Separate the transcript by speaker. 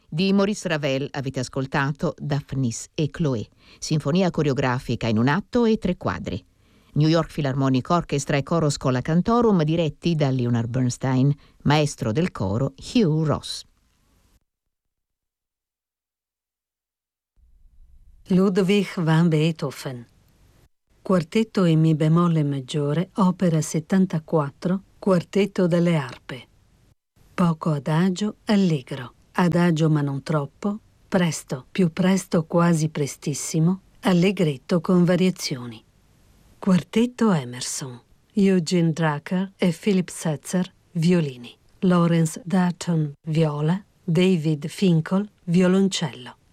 Speaker 1: Di Maurice Ravel avete ascoltato Daphnis e Chloé, sinfonia coreografica in un atto e 3 quadri. New York Philharmonic Orchestra e Coro Schola Cantorum diretti da Leonard Bernstein, maestro del coro Hugh Ross.
Speaker 2: Ludwig van Beethoven. Quartetto in Mi bemolle maggiore, opera 74, Quartetto delle arpe. Poco adagio, allegro. Adagio ma non troppo, presto, più presto quasi prestissimo, allegretto con variazioni. Quartetto Emerson. Eugene Drucker e Philip Setzer, violini. Lawrence Darton, viola. David Finkel, violoncello.